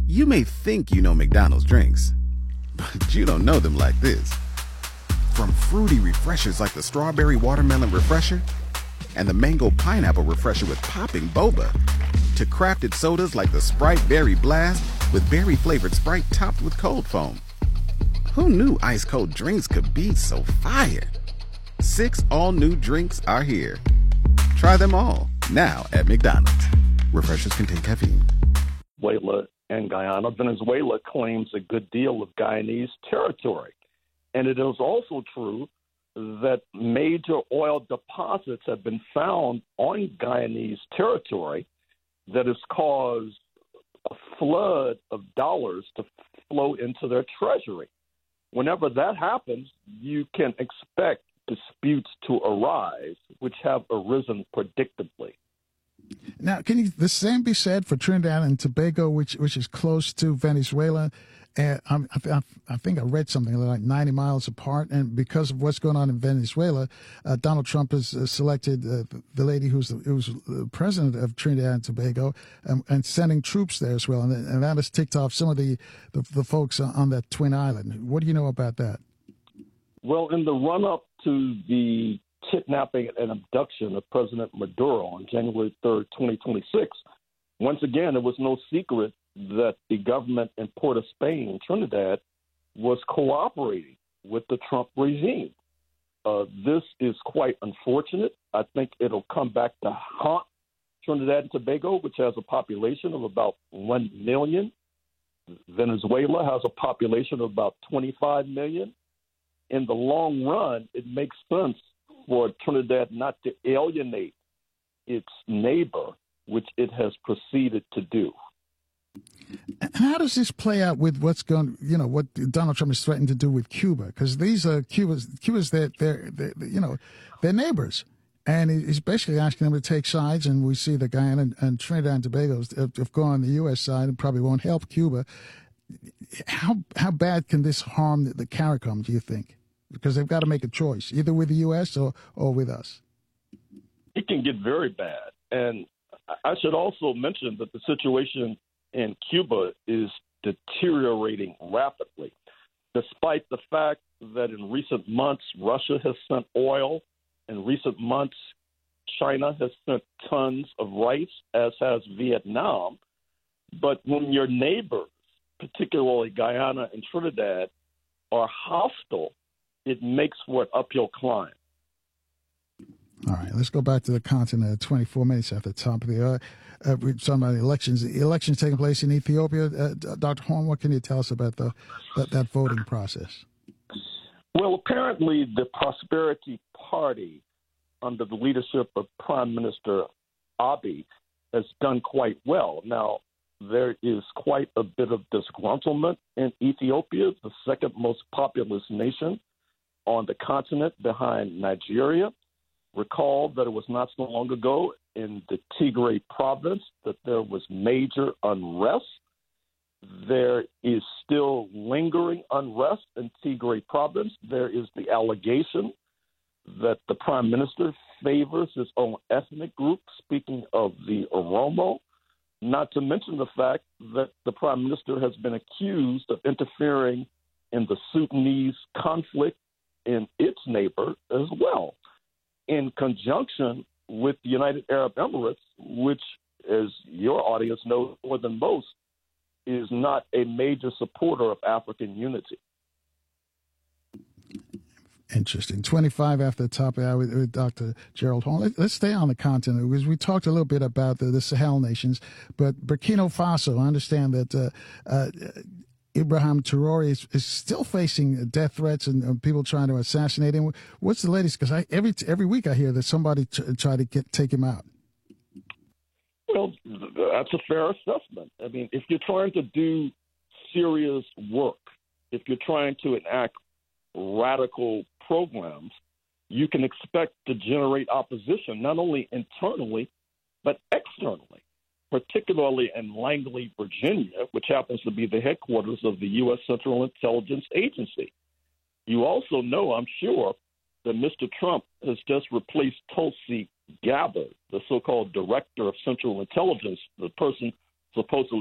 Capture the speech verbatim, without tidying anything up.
You may think you know McDonald's drinks, but you don't know them like this. From fruity refreshers like the Strawberry Watermelon Refresher and the Mango Pineapple Refresher with popping boba, to crafted sodas like the Sprite Berry Blast with berry-flavored Sprite topped with cold foam. Who knew ice-cold drinks could be so fire? Six all-new drinks are here. Try them all, now at McDonald's. Refreshers contain caffeine. Venezuela and Guyana. Venezuela claims a good deal of Guyanese territory. And it is also true that major oil deposits have been found on Guyanese territory that has caused a flood of dollars to flow into their treasury. Whenever that happens, you can expect disputes to arise, which have arisen predictably. Now, can you, the same be said for Trinidad and Tobago, which which is close to Venezuela? And I, I, I think I read something like ninety miles apart. And because of what's going on in Venezuela, uh, Donald Trump has uh, selected uh, the lady who's the, who's the president of Trinidad and Tobago um, and sending troops there as well. And, and that has ticked off some of the, the, the folks on that twin island. What do you know about that? Well, in the run-up to the kidnapping and abduction of President Maduro on January third, twenty twenty-six, once again, it was no secret that the government in Port of Spain, Trinidad, was cooperating with the Trump regime. Uh, this is quite unfortunate. I think it'll come back to haunt Trinidad and Tobago, which has a population of about one million. Venezuela has a population of about twenty-five million. In the long run, it makes sense for Trinidad not to alienate its neighbor, which it has proceeded to do. And how does this play out with what's going, you know, what Donald Trump is threatening to do with Cuba? Because these are Cuba's, Cuba's their, their, their, you know, their neighbors. And he's basically asking them to take sides. And we see that Guyana and, and Trinidad and Tobago have gone on the U S side and probably won't help Cuba. How how bad can this harm the, the CARICOM, do you think? Because they've got to make a choice, either with the U S or, or with us. It can get very bad. And I should also mention that the situation in Cuba is deteriorating rapidly, despite the fact that in recent months, Russia has sent oil. In recent months, China has sent tons of rice, as has Vietnam. But when your neighbors, particularly Guyana and Trinidad, are hostile, it makes for an uphill climb. All right, let's go back to the continent. twenty-four minutes after the top of the hour. Uh, we're talking about elections. The elections taking place in Ethiopia. Uh, Doctor Horn, what can you tell us about the that, that voting process? Well, apparently the Prosperity Party, under the leadership of Prime Minister Abiy, has done quite well. Now, there is quite a bit of disgruntlement in Ethiopia, the second most populous nation on the continent behind Nigeria. Recall that it was not so long ago in the Tigray province that there was major unrest. There is still lingering unrest in Tigray province. There is the allegation that the prime minister favors his own ethnic group, speaking of the Oromo, not to mention the fact that the prime minister has been accused of interfering in the Sudanese conflict in its neighbor as well, in conjunction with the United Arab Emirates, which, as your audience knows more than most, is not a major supporter of African unity. Interesting. twenty-five after the top of the hour with, with Doctor Gerald Horn. Let, let's stay on the continent because we talked a little bit about the, the Sahel nations, but Burkina Faso, I understand that uh, uh, Ibrahim Traore is, is still facing death threats and, and people trying to assassinate him. What's the latest? Because every every week I hear that somebody t- tried to get, take him out. Well, that's a fair assessment. I mean, if you're trying to do serious work, if you're trying to enact radical programs, you can expect to generate opposition, not only internally, but externally, particularly in Langley, Virginia, which happens to be the headquarters of the U S Central Intelligence Agency. You also know, I'm sure, that Mister Trump has just replaced Tulsi Gabbard, the so-called director of Central Intelligence, the person supposedly